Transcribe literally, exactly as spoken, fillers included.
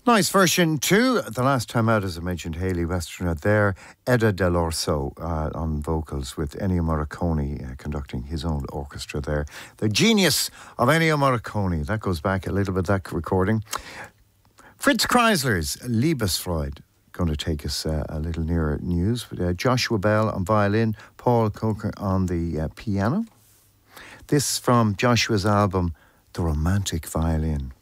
Nice version too. The last time out, as I mentioned, Hayley Westerner there, Edda Dell'Orso uh, on vocals with Ennio Morricone uh, conducting his own orchestra there. The genius of Ennio Morricone. That goes back a little bit, that recording. Fritz Kreisler's Liebesfreude going to take us uh, a little nearer news. Uh, Joshua Bell on violin, Paul Coker on the uh, piano. This from Joshua's album, The Romantic Violin.